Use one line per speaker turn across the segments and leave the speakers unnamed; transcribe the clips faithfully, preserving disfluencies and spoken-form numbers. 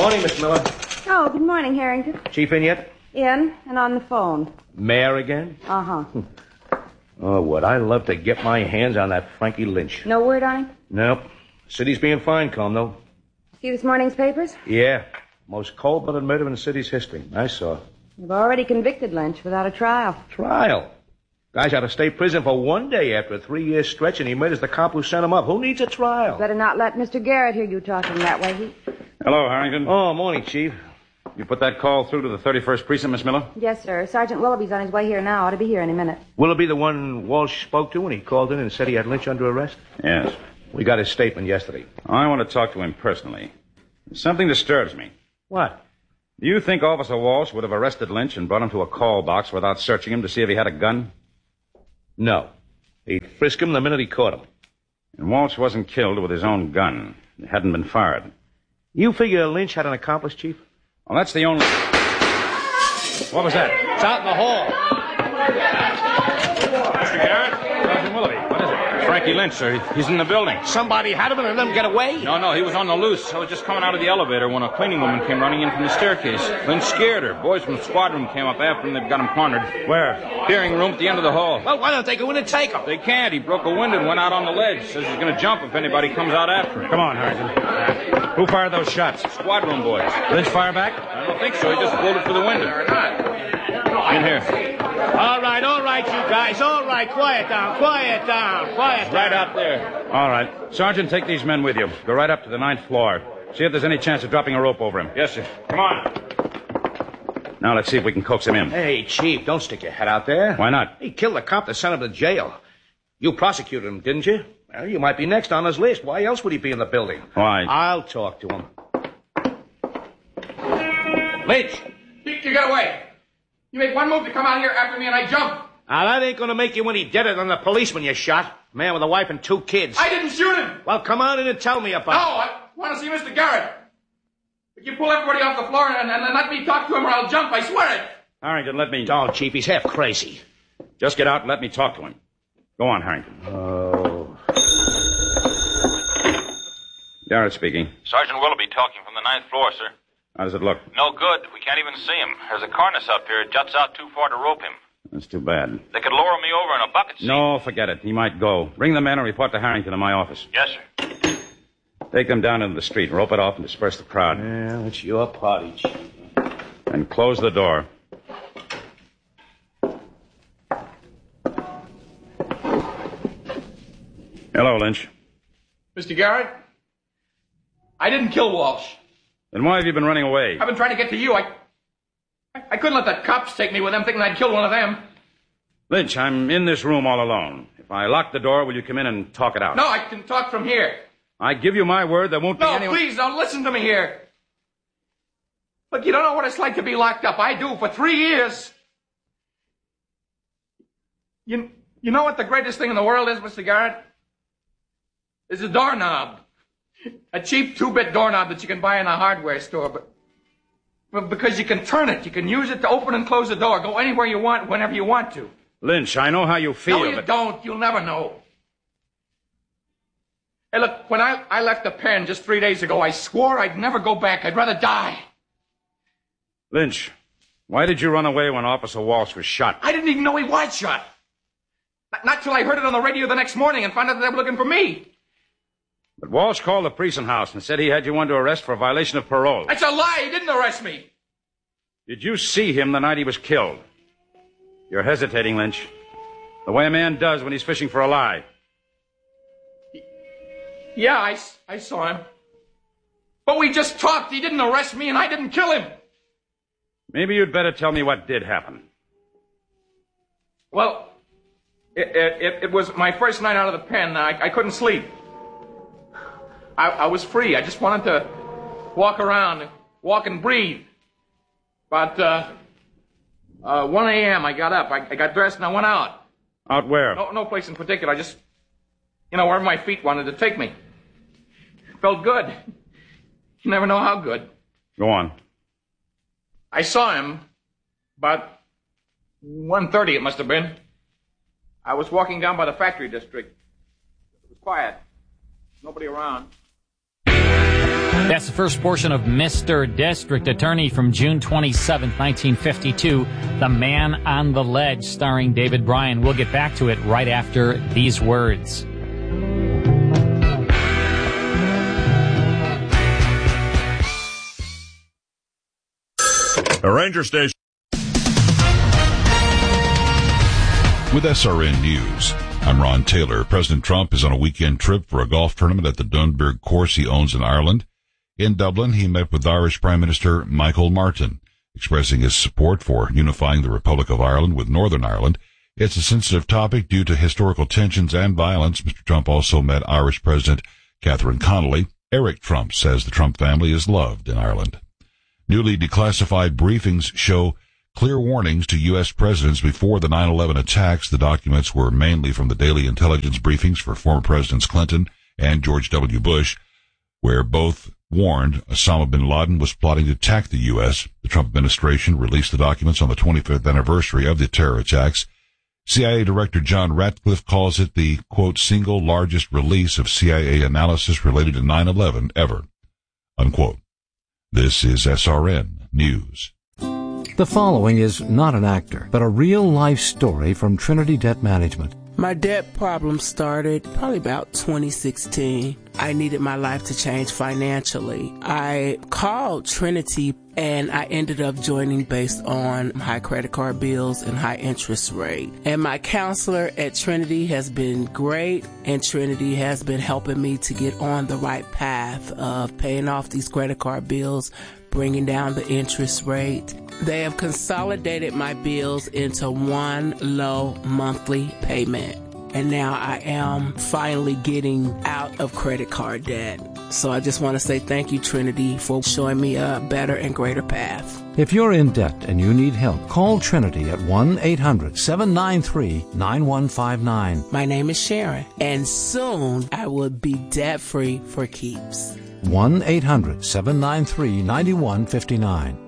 Morning, Miss Miller.
Oh, good morning, Harrington.
Chief in yet?
In and on the phone.
Mayor again?
Uh-huh.
Oh, would I love to get my hands on that Frankie Lynch.
No word on him?
Nope. City's being fine, calm, though.
See this morning's papers?
Yeah. Most cold-blooded murder in the city's history. I saw.
They've already convicted Lynch without a trial.
Trial? Guy's out of state prison for one day after a three-year stretch, and he murders the cop who sent him up. Who needs a trial?
Better not let Mister Garrett hear you talking that way. He...
Hello, Harrington.
Oh, morning, Chief.
You put that call through to the thirty-first Precinct, Miss Miller?
Yes, sir. Sergeant Willoughby's on his way here now. Ought to be here any minute.
Will it be the one Walsh spoke to when he called in and said he had Lynch under arrest?
Yes.
We got his statement yesterday.
I want to talk to him personally. Something disturbs me.
What?
Do you think Officer Walsh would have arrested Lynch and brought him to a call box without searching him to see if he had a gun?
No. He'd frisk him the minute he caught him.
And Walsh wasn't killed with his own gun. It hadn't been fired.
You figure Lynch had an accomplice, Chief?
Well, that's the only... What was that?
It's out in the hall.
Mister Garrett? Sergeant Willoughby. What is it? Frankie Lynch, sir. He's in the building.
Somebody had him and let him get away?
No, no, he was on the loose. I was just coming out of the elevator when a cleaning woman came running in from the staircase. Lynch scared her. Boys from the squad room came up after him. They've got him cornered.
Where?
Hearing room at the end of the hall.
Well, why don't they go in and take him?
They can't. He broke a window and went out on the ledge. Says he's going to jump if anybody comes out after him.
Come on, Harrington. Who fired those shots?
Squad room boys.
Lynch fire back?
I don't think so. He just bolted for the window. In here.
All right, all right, you guys. All right, quiet down, quiet down, quiet down.
Right out there.
All right. Sergeant, take these men with you. Go right up to the ninth floor. See if there's any chance of dropping a rope over him.
Yes, sir.
Come on. Now let's see if we can coax him in.
Hey, Chief, don't stick your head out there.
Why not?
He killed the cop that sent him to jail. You prosecuted him, didn't you? Well, you might be next on his list. Why else would he be in the building?
Why?
I'll talk to him.
Lynch, you get away. You make one move to come out here after me and I jump.
Now, that ain't gonna make you any deader than the policeman you shot. Man with a wife and two kids.
I didn't shoot him.
Well, come on in and tell me about
No, I want to see Mister Garrett. If you pull everybody off the floor and, and, and let me talk to him or I'll jump, I swear it.
Harrington, let me...
it. Oh, Chief, he's half crazy.
Just get out and let me talk to him. Go on, Harrington.
Oh.
Garrett speaking.
Sergeant Willoughby talking from the ninth floor, sir.
How does it look?
No good. We can't even see him. There's a cornice up here. It juts out too far to rope him.
That's too bad.
They could lower me over in a bucket seat.
No, forget it. He might go. Bring the men and report to Harrington in my office.
Yes, sir.
Take them down into the street, rope it off, and disperse the crowd.
Yeah, it's your party, Chief.
And close the door. Hello, Lynch.
Mister Garrett, I didn't kill Walsh.
Then why have you been running away?
I've been trying to get to you. I, I, I couldn't let the cops take me with them thinking I'd killed one of them.
Lynch, I'm in this room all alone. If I lock the door, will you come in and talk it out?
No, I can talk from here.
I give you my word there won't
No,
be anyone...
please don't listen to me here. Look, you don't know what it's like to be locked up. I do, for three years. You, you know what the greatest thing in the world is, Mister Garrett? Is a doorknob. A cheap two-bit doorknob that you can buy in a hardware store, but, but because you can turn it, you can use it to open and close the door, go anywhere you want, whenever you want to.
Lynch, I know how you feel,
No, you
but...
don't. You'll never know. Hey, look, when I, I left the pen just three days ago, I swore I'd never go back. I'd rather die.
Lynch, why did you run away when Officer Walsh was shot?
I didn't even know he was shot. Not, not till I heard it on the radio the next morning and found out that they were looking for me.
But Walsh called the precinct house and said he had you under arrest for a violation of parole.
That's a lie. He didn't arrest me.
Did you see him the night he was killed? You're hesitating, Lynch. The way a man does when he's fishing for a lie.
Yeah, I, I saw him. But we just talked. He didn't arrest me and I didn't kill him.
Maybe you'd better tell me what did happen.
Well, it, it, it was my first night out of the pen. I, I couldn't sleep. I, I was free. I just wanted to walk around, walk and breathe. About uh, uh, one a.m. I got up. I, I got dressed and I went out.
Out where?
No, no place in particular. I just, you know, wherever my feet wanted to take me. Felt good. You never know how good.
Go on.
I saw him about one thirty, it must have been. I was walking down by the factory district. It was quiet. Nobody around.
That's the first portion of Mister District Attorney from June twenty-seventh, nineteen fifty-two, The Man on the Ledge, starring David Bryan. We'll get back to it right after these words.
A Ranger Station.
With S R N News, I'm Ron Taylor. President Trump is on a weekend trip for a golf tournament at the Dunberg course he owns in Ireland. In Dublin, he met with Irish Prime Minister Michael Martin, expressing his support for unifying the Republic of Ireland with Northern Ireland. It's a sensitive topic due to historical tensions and violence. Mister Trump also met Irish President Catherine Connolly. Eric Trump says the Trump family is loved in Ireland. Newly declassified briefings show clear warnings to U S presidents before the nine eleven attacks. The documents were mainly from the daily intelligence briefings for former Presidents Clinton and George W. Bush, where both warned Osama bin Laden was plotting to attack the U S. The Trump administration released the documents on the twenty-fifth anniversary of the terror attacks. C I A Director John Ratcliffe calls it the, quote, single largest release of C I A analysis related to nine eleven ever, unquote. This is S R N News.
The following is not an actor, but a real-life story from Trinity Debt Management.
My debt problem started probably about twenty sixteen. I needed my life to change financially. I called Trinity and I ended up joining based on high credit card bills and high interest rate. And my counselor at Trinity has been great, and Trinity has been helping me to get on the right path of paying off these credit card bills, bringing down the interest rate. They have consolidated my bills into one low monthly payment. And now I am finally getting out of credit card debt. So I just want to say thank you, Trinity, for showing me a better and greater path.
If you're in debt and you need help, call Trinity at one eight hundred seven nine three nine one five nine.
My name is Sharon, and soon I will be debt-free for keeps.
one eight hundred seven nine three nine one five nine.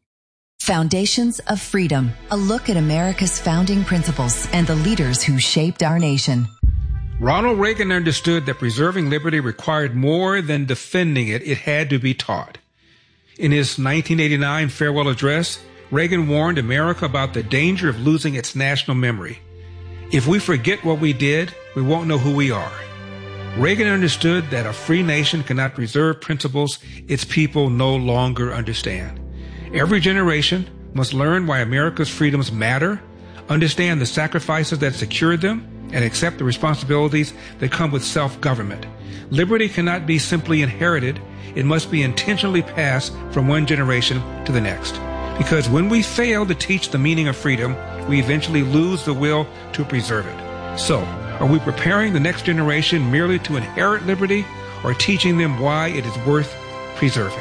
Foundations of Freedom, a look at America's founding principles and the leaders who shaped our nation.
Ronald Reagan understood that preserving liberty required more than defending it. It had to be taught. In his nineteen eighty-nine farewell address, Reagan warned America about the danger of losing its national memory. If we forget what we did, we won't know who we are. Reagan understood that a free nation cannot preserve principles its people no longer understand. Every generation must learn why America's freedoms matter, understand the sacrifices that secured them, and accept the responsibilities that come with self-government. Liberty cannot be simply inherited. It must be intentionally passed from one generation to the next. Because when we fail to teach the meaning of freedom, we eventually lose the will to preserve it. So, are we preparing the next generation merely to inherit liberty, or teaching them why it is worth preserving?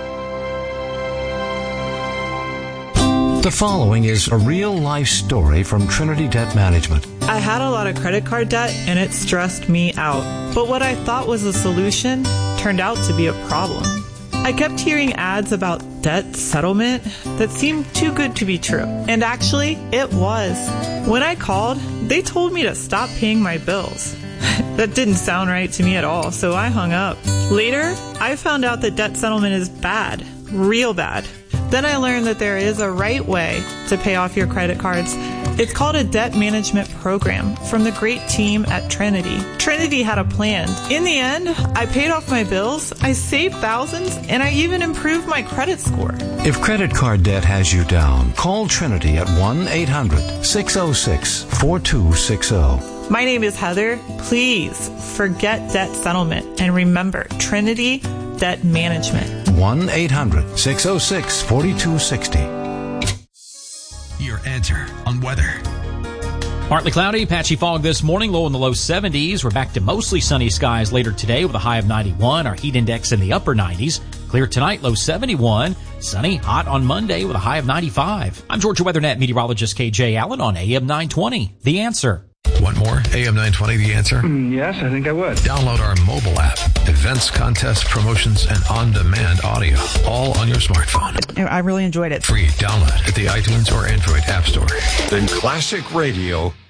The following is a real-life story from Trinity Debt Management.
I had a lot of credit card debt, and it stressed me out. But what I thought was a solution turned out to be a problem. I kept hearing ads about debt settlement that seemed too good to be true. And actually, it was. When I called, they told me to stop paying my bills. That didn't sound right to me at all, so I hung up. Later, I found out that debt settlement is bad, real bad. Then I learned that there is a right way to pay off your credit cards. It's called a debt management program from the great team at Trinity. Trinity had a plan. In the end, I paid off my bills, I saved thousands, and I even improved my credit score.
If credit card debt has you down, call Trinity at one eight hundred six oh six four two six oh.
My name is Heather. Please forget debt settlement and remember Trinity Debt Management.
one eight hundred six oh six four two six oh.
Your answer on weather.
Partly cloudy, patchy fog this morning, low in the low seventies. We're back to mostly sunny skies later today with a high of ninety-one. Our heat index in the upper nineties. Clear tonight, low seventy-one. Sunny, hot on Monday with a high of ninety-five. I'm Georgia WeatherNet meteorologist K J Allen on A M nine twenty. The Answer.
Want more? A M nine twenty, The Answer?
Mm, yes, I think I would.
Download our mobile app. Events, contests, promotions, and on-demand audio. All on your smartphone.
I really enjoyed it.
Free download at the iTunes or Android App Store.
Then classic radio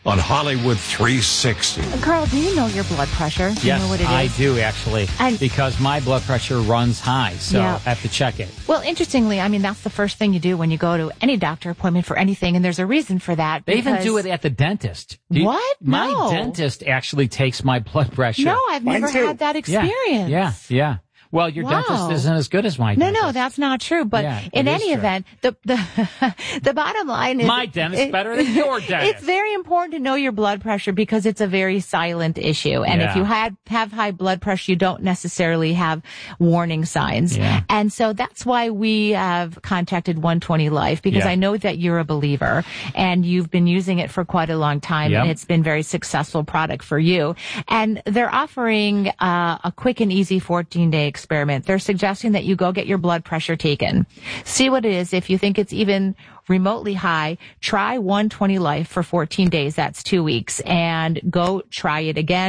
on Hollywood three sixty.
Carl, do you know your blood pressure? Do
yes,
you know what it is?
I do, actually,
and
because my blood pressure runs high, so
yeah.
I have to check it.
Well, interestingly, I mean, that's the first thing you do when you go to any doctor appointment for anything, and there's a reason for that.
They even do it at the dentist. Do you,
what?
My
no.
dentist actually takes my blood pressure.
No, I've
Mine
never
too.
had that experience.
Yeah, yeah. yeah. Well, your
wow.
dentist isn't as good as my
no,
dentist.
No, that's not true. But
yeah,
in any
true.
event, the the the bottom line is
my dentist
it,
better than your dentist.
It's very important to know your blood pressure because it's a very silent issue. And
yeah.
if you had have high blood pressure, you don't necessarily have warning signs.
Yeah.
And so that's why we have contacted one twenty Life, because
yeah.
I know that you're a believer and you've been using it for quite a long time,
yep.
and it's been a very successful product for you. And they're offering uh, a quick and easy fourteen day experiment. They're suggesting that you go get your blood pressure taken. See what it is. If you think it's even remotely high, try one twenty Life for fourteen days. That's two weeks. And go try it again.